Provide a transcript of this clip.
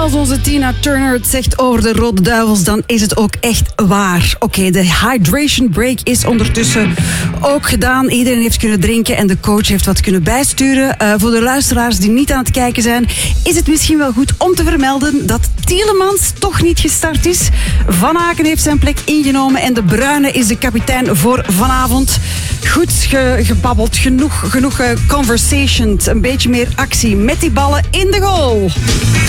als onze Tina Turner het zegt over de Rode Duivels, dan is het ook echt waar. Oké, de hydration break is ondertussen ook gedaan. Iedereen heeft kunnen drinken en de coach heeft wat kunnen bijsturen. Voor de luisteraars die niet aan het kijken zijn, is het misschien wel goed om te vermelden dat Tielemans toch niet gestart is. Van Aken heeft zijn plek ingenomen en De Bruyne is de kapitein voor vanavond. Goed gebabbeld, genoeg conversations, een beetje meer actie met die ballen in de goal.